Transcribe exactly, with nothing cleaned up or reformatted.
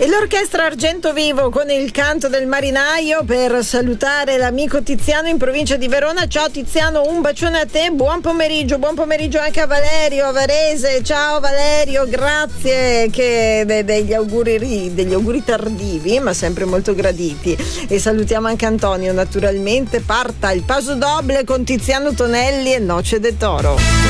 E l'orchestra Argento Vivo con il canto del marinaio per salutare l'amico Tiziano in provincia di Verona. Ciao Tiziano, un bacione a te, buon pomeriggio, buon pomeriggio anche a Valerio, a Varese. Ciao Valerio, grazie che de- degli auguri degli auguri tardivi, ma sempre molto graditi. E salutiamo anche Antonio, naturalmente. Parta il Paso Doble con Tiziano Tonelli e Noce de Toro.